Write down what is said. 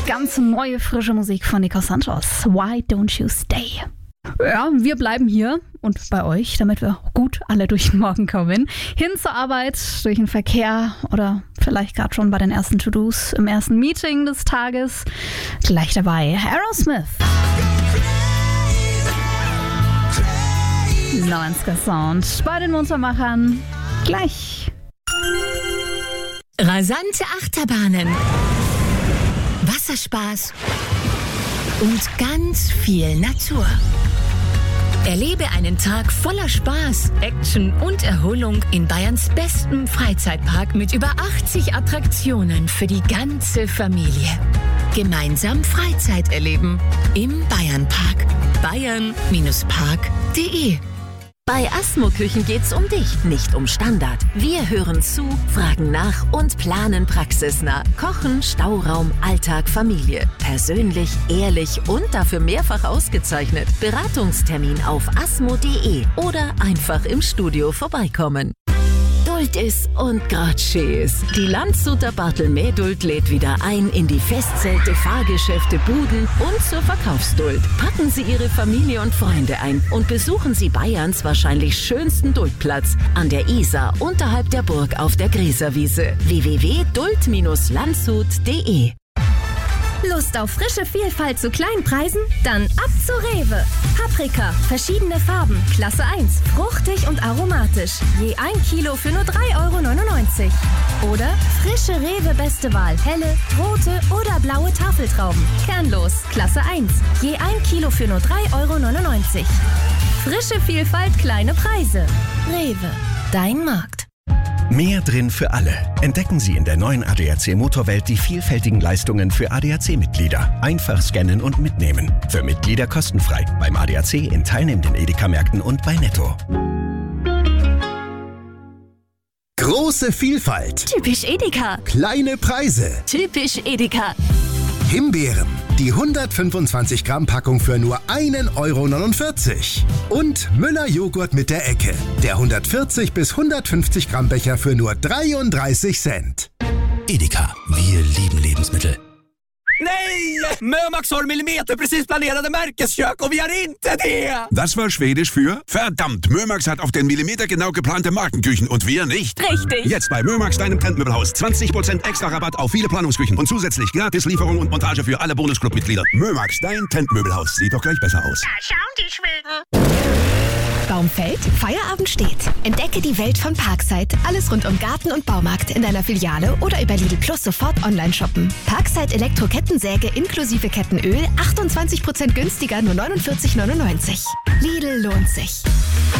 Ganz neue, frische Musik von Nico Santos. Why don't you stay? Ja, wir bleiben hier und bei euch, damit wir gut alle durch den Morgen kommen. Hin zur Arbeit, durch den Verkehr oder vielleicht gerade schon bei den ersten To-Dos im ersten Meeting des Tages. Gleich dabei Aerosmith. 90er Sound bei den Muntermachern. Gleich. Rasante Achterbahnen, Wasserspaß und ganz viel Natur. Erlebe einen Tag voller Spaß, Action und Erholung in Bayerns bestem Freizeitpark mit über 80 Attraktionen für die ganze Familie. Gemeinsam Freizeit erleben im Bayernpark. bayern-park.de. Bei Asmo Küchen geht's um dich, nicht um Standard. Wir hören zu, fragen nach und planen praxisnah. Kochen, Stauraum, Alltag, Familie. Persönlich, ehrlich und dafür mehrfach ausgezeichnet. Beratungstermin auf asmo.de oder einfach im Studio vorbeikommen. Duld ist und grad schee ist. Die Landshuter Bartelmähduld lädt wieder ein in die Festzelte, Fahrgeschäfte, Buden und zur Verkaufsduld. Packen Sie Ihre Familie und Freunde ein und besuchen Sie Bayerns wahrscheinlich schönsten Duldplatz an der Isar unterhalb der Burg auf der Gräserwiese. www.duld-landshut.de. Lust auf frische Vielfalt zu kleinen Preisen? Dann ab zu Rewe. Paprika, verschiedene Farben, Klasse 1, fruchtig und aromatisch. Je 1 Kilo für nur 3,99 €. Oder frische Rewe Beste Wahl, helle, rote oder blaue Tafeltrauben. Kernlos, Klasse 1, je 1 Kilo für nur 3,99 €. Frische Vielfalt, kleine Preise. Rewe, dein Markt. Mehr drin für alle. Entdecken Sie in der neuen ADAC Motorwelt die vielfältigen Leistungen für ADAC-Mitglieder. Einfach scannen und mitnehmen. Für Mitglieder kostenfrei. Beim ADAC in teilnehmenden Edeka-Märkten und bei Netto. Große Vielfalt. Typisch Edeka. Kleine Preise. Typisch Edeka. Himbeeren. Die 125 Gramm Packung für nur 1,49 €. Und Müller Joghurt mit der Ecke. Der 140 bis 150 Gramm Becher för nur 33 Cent. Edeka, wir lieben Lebensmittel. Nej! Mömax har millimeterprecis planerade Märkeskök och vi har inte det! Das war Schwedisch für verdammt, Mömax hat auf den Millimeter genau geplante Markenküchen und wir nicht. Richtig. Jetzt bei Mömax, deinem Trendmöbelhaus. 20% extra Rabatt auf viele Planungsküchen und zusätzlich gratis Lieferung und Montage für alle Bonusclub-Mitglieder. Mömax, dein Trendmöbelhaus. Sieht doch gleich besser aus. Da schauen die Schweden. Baum fällt, Feierabend steht. Entdecke die Welt von Parkside. Alles rund um Garten und Baumarkt in deiner Filiale oder über Lidl Plus sofort online shoppen. Parkside Elektro-Kettensäge inklusive Kettenöl 28% günstiger, nur 49,99 €. Lidl lohnt sich.